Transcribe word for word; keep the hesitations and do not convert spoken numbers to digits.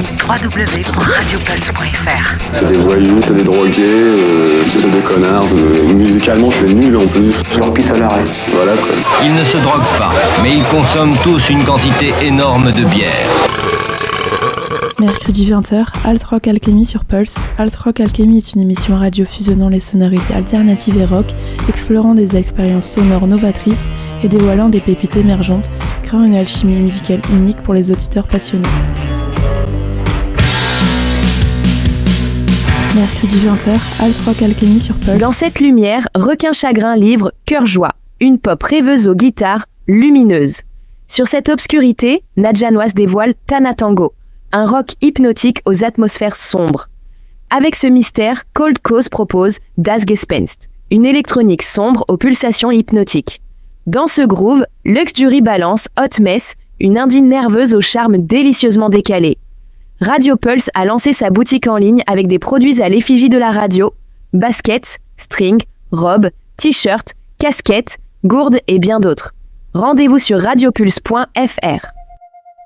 Pulse. w w w point radio pulse point f r. C'est des voyous, c'est des drogués, euh, c'est des connards. Euh, musicalement, c'est nul en plus. Je leur pisse à l'arrêt. Voilà quoi. Ils ne se droguent pas, mais ils consomment tous une quantité énorme de bière. Mercredi vingt heures, Alt Rock Alchemy sur Pulse. Alt Rock Alchemy est une émission radio fusionnant les sonorités alternatives et rock, explorant des expériences sonores novatrices et dévoilant des pépites émergentes, créant une alchimie musicale unique pour les auditeurs passionnés. Mercredi vingt heures, Alt Rock Alchemy sur Pulse. Dans cette lumière, Requin Chagrin livre Cœur Joie, une pop rêveuse aux guitares, lumineuse. Sur cette obscurité, Nadja Noise dévoile Tana Tango, un rock hypnotique aux atmosphères sombres. Avec ce mystère, Cold Cause propose Das Gespenst, une électronique sombre aux pulsations hypnotiques. Dans ce groove, Luxury balance Hot Mess, une indie nerveuse au charme délicieusement décalé. Radio Pulse a lancé sa boutique en ligne avec des produits à l'effigie de la radio, baskets, strings, robes, t-shirts, casquettes, gourdes et bien d'autres. Rendez-vous sur radiopulse point f r.